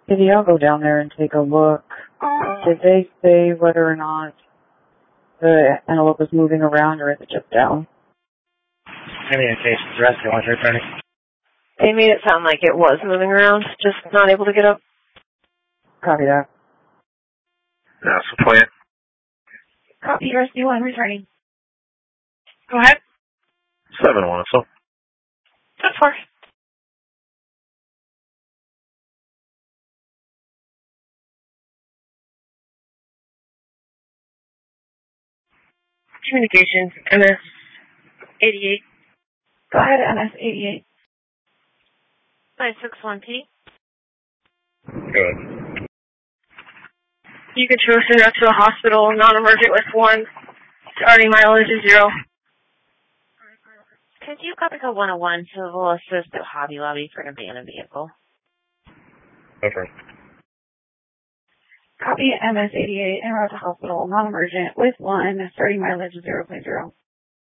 Maybe I'll go down there and take a look. Did they say whether or not the antelope is moving around or is it just down? Communications rescue, what's returning? They made it sound like it was moving around, just not able to get up. Copy that. That's the plan. Copy, rescue 1, returning. Go ahead. 7-1, so. That's far. Communications, MS-88. Go ahead, MS-88. 961P. Good. You can transfer that to a hospital, non-emergent with 1, starting mileage is 0. Could you copy code 101 to will assist at Hobby Lobby for an abandoned vehicle? Okay. Copy, MS-88, en route to hospital, non-emergent with 1, starting mileage 0.0.